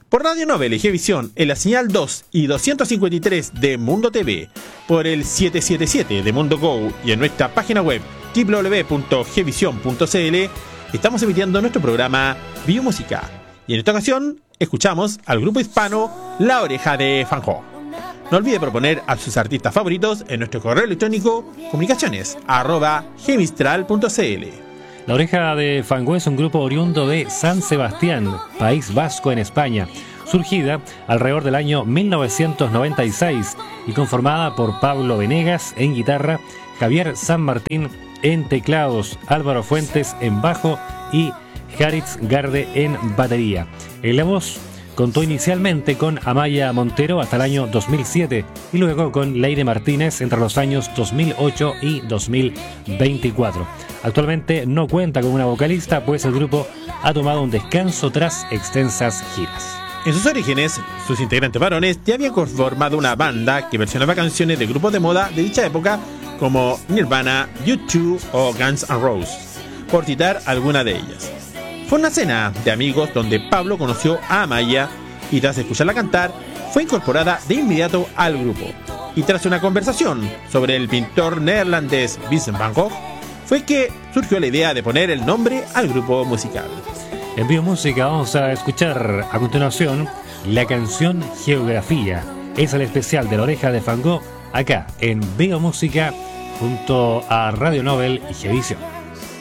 por Radio Nobel y Gevisión en la señal 2 y 253 de Mundo TV, por el 777 de Mundo Go y en nuestra página web www.gevision.cl, estamos emitiendo nuestro programa Biomúsica. Y en esta ocasión escuchamos al grupo hispano La Oreja de Van Gogh. No olvide proponer a sus artistas favoritos en nuestro correo electrónico comunicaciones@gemistral.cl. La Oreja de Van Gogh es un grupo oriundo de San Sebastián, País Vasco en España, surgida alrededor del año 1996 y conformada por Pablo Venegas en guitarra, Javier San Martín en teclados, Álvaro Fuentes en bajo y Jaritz Garde en batería. En la voz contó inicialmente con Amaya Montero hasta el año 2007 y luego con Leire Martínez entre los años 2008 y 2024. Actualmente no cuenta con una vocalista, pues el grupo ha tomado un descanso tras extensas giras. En sus orígenes, sus integrantes varones ya habían conformado una banda que versionaba canciones de grupos de moda de dicha época como Nirvana, U2 o Guns N' Roses, por citar alguna de ellas. Fue una cena de amigos donde Pablo conoció a Amaya y tras escucharla cantar fue incorporada de inmediato al grupo. Y tras una conversación sobre el pintor neerlandés Vincent van Gogh fue que surgió la idea de poner el nombre al grupo musical. En Biomúsica vamos a escuchar a continuación la canción Geografía. Es el especial de La Oreja de Van Gogh acá en Biomúsica junto a Radio Nobel y Gevisión.